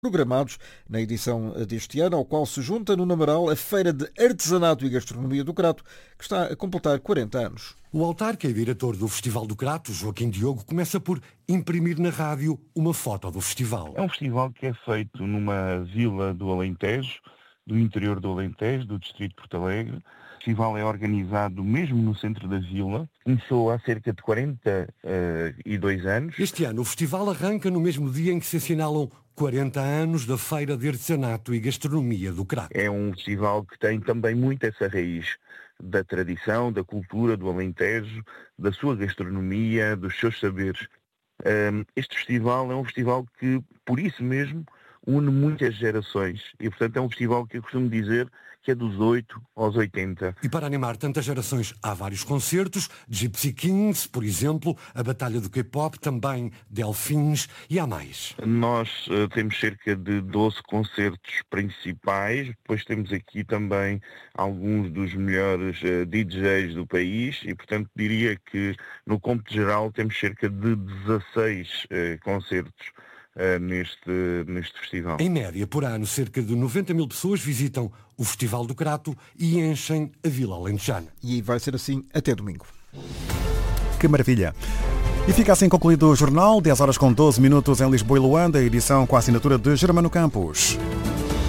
programados na edição deste ano, ao qual se junta no Namaral a Feira de Artesanato e Gastronomia do Crato, que está a completar 40 anos. O autarca e diretor do Festival do Crato, Joaquim Diogo, começa por imprimir na rádio uma foto do festival. É um festival que é feito numa vila do Alentejo, do interior do Alentejo, do distrito de Porto Alegre. O festival é organizado mesmo no centro da vila. Começou há cerca de 42 anos. Este ano o festival arranca no mesmo dia em que se assinalam 40 anos da Feira de Artesanato e Gastronomia do Crato. É um festival que tem também muito essa raiz da tradição, da cultura do Alentejo, da sua gastronomia, dos seus saberes. Este festival é um festival que, por isso mesmo, une muitas gerações e, portanto, é um festival que eu costumo dizer que é dos 8 aos 80. E para animar tantas gerações, há vários concertos, Gypsy Kings, por exemplo, a Batalha do K-Pop, também Delfins e há mais. Nós temos cerca de 12 concertos principais, depois temos aqui também alguns dos melhores DJs do país e, portanto, diria que no cômputo geral temos cerca de 16 concertos neste festival. Em média, por ano, cerca de 90 mil pessoas visitam o Festival do Crato e enchem a Vila Alentejana. E vai ser assim até domingo. Que maravilha! E fica assim concluído o jornal, 10 horas com 12 minutos em Lisboa e Luanda, edição com a assinatura de Germano Campos.